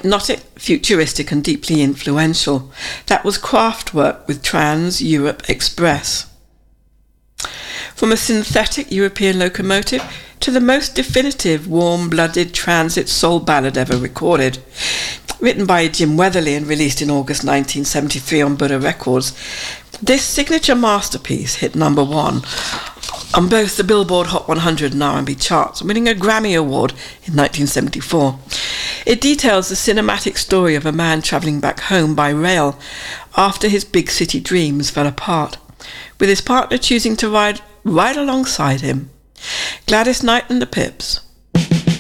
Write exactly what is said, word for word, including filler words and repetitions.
Hypnotic, futuristic and deeply influential. That was Kraftwerk with Trans-Europe Express. From a synthetic European locomotive to the most definitive warm-blooded transit soul ballad ever recorded. Written by Jim Weatherly and released in August nineteen seventy-three on Buddha Records, this signature masterpiece hit number one on both the Billboard Hot one hundred and R and B charts, winning a Grammy Award in nineteen seventy-four. It details the cinematic story of a man travelling back home by rail after his big city dreams fell apart, with his partner choosing to ride right alongside him. Gladys Knight and the Pips,